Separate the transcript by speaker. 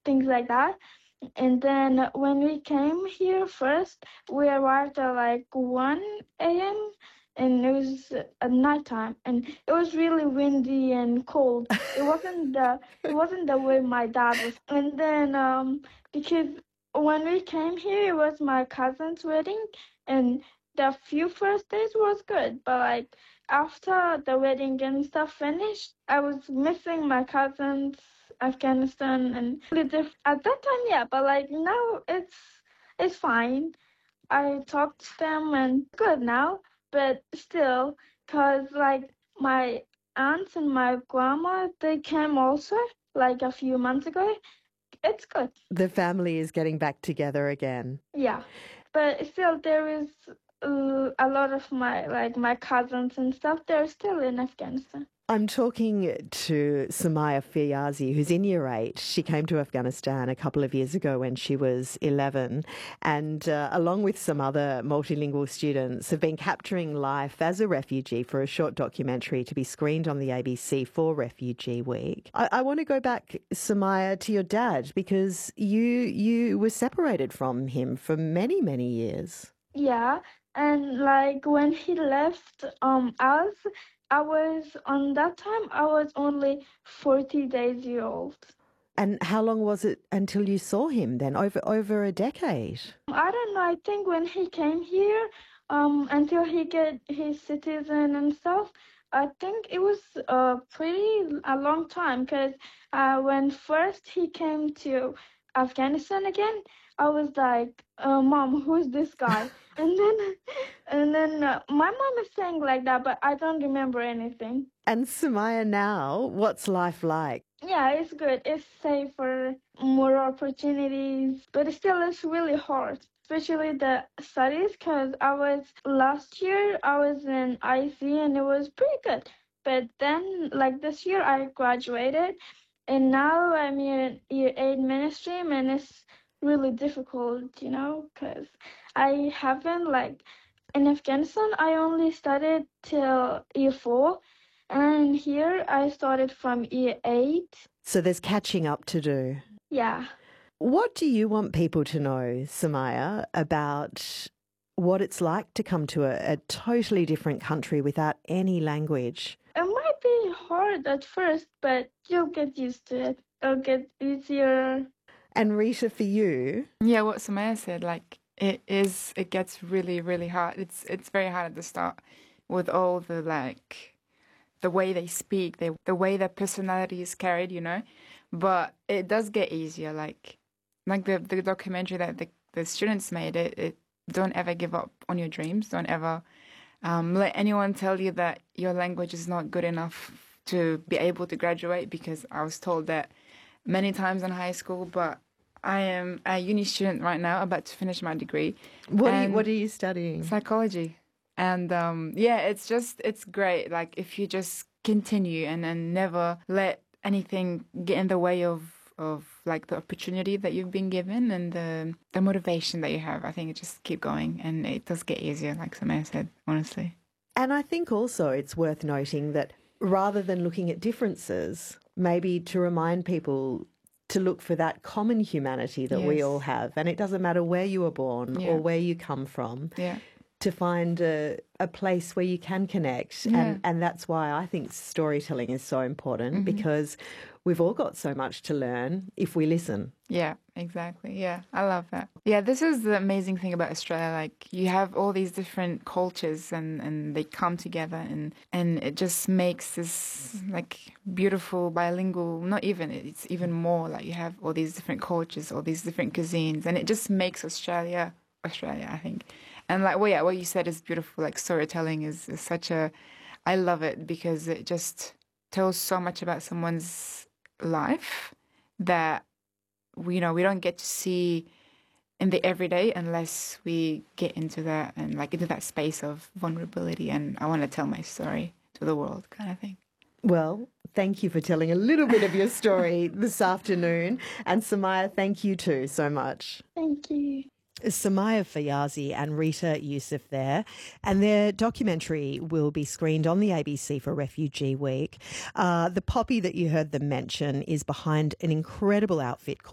Speaker 1: things like that. And then when we came here first, we arrived at like 1 a.m. and it was at nighttime, and it was really windy and cold. It wasn't the way my dad was. And then because when we came here, it was my cousin's wedding, and the few first days was good, but like after the wedding and stuff finished, I was missing my cousins, Afghanistan, and at that time, yeah. But like now, it's fine. I talked to them and good now, but still, cause like my aunts and my grandma, they came also like a few months ago. It's good.
Speaker 2: The family is getting back together again.
Speaker 1: Yeah, but still there is a lot of my cousins and stuff. They're still in Afghanistan.
Speaker 2: I'm talking to Samaya Fiyazi, who's in Year 8. She came to Afghanistan a couple of years ago when she was 11, and along with some other multilingual students, have been capturing life as a refugee for a short documentary to be screened on the ABC for Refugee Week. I want to go back, Samaya, to your dad, because you were separated from him for many, many years.
Speaker 1: Yeah, and like when he left us, I was on that time I was only 40 days old.
Speaker 2: And how long was it until you saw him then? Over a decade?
Speaker 1: I don't know. I think when he came here, until he get his citizen and stuff, I think it was a long time. Cause when first he came to Afghanistan again, I was like, "Mom, who's this guy?" And then my mom is saying like that, but I don't remember anything.
Speaker 2: And Samaya, now, what's life like?
Speaker 1: Yeah, it's good. It's safer, more opportunities, but still it's really hard, especially the studies, because last year I was in IC and it was pretty good. But then, like this year, I graduated and now I'm in year 8 mainstream and it's really difficult, because I haven't, like, in Afghanistan, I only studied till year 4. And here I started from year 8.
Speaker 2: So there's catching up to do.
Speaker 1: Yeah.
Speaker 2: What do you want people to know, Samaya, about what it's like to come to a totally different country without any language?
Speaker 1: It might be hard at first, but you'll get used to it. It'll get easier.
Speaker 2: And Rita, for you?
Speaker 3: Yeah, what Samaya said, like it gets really, really hard. It's very hard at the start with all the way they speak, the way their personality is carried, but it does get easier. Like the documentary that the students made, it don't ever give up on your dreams. Don't ever let anyone tell you that your language is not good enough to be able to graduate, because I was told that many times in high school, but I am a uni student right now, about to finish my degree.
Speaker 2: What are you studying?
Speaker 3: Psychology. And it's great. Like if you just continue and never let anything get in the way of like the opportunity that you've been given and the motivation that you have, I think just keep going, and it does get easier, like Samaya said, honestly.
Speaker 2: And I think also it's worth noting that rather than looking at differences, maybe to remind people to look for that common humanity that we all have. And it doesn't matter where you were born or where you come from.
Speaker 3: Yeah.
Speaker 2: To find a place where you can connect. And that's why I think storytelling is so important, because we've all got so much to learn if we listen.
Speaker 3: Yeah, exactly. Yeah, I love that. Yeah, this is the amazing thing about Australia. Like you have all these different cultures and they come together and it just makes this like beautiful bilingual, it's even more like you have all these different cultures, all these different cuisines, and it just makes Australia, I think. And like, well, yeah, what you said is beautiful. Like storytelling is such I love it because it just tells so much about someone's life that we don't get to see in the everyday unless we get into that and like into that space of vulnerability. And I want to tell my story to the world, kind of thing.
Speaker 2: Well, thank you for telling a little bit of your story this afternoon. And Samaya, thank you too so much.
Speaker 1: Thank you.
Speaker 2: Samaya Fiyazi and Rita Youssef there, and their documentary will be screened on the ABC for Refugee Week. The Poppy that you heard them mention is behind an incredible outfit called